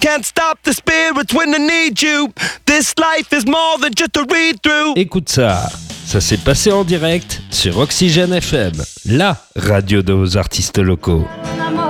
Can't stop the spirits when they need you. This life is more than just a read-through. Écoute ça, ça s'est passé en direct sur Oxygène FM, la radio de vos artistes locaux.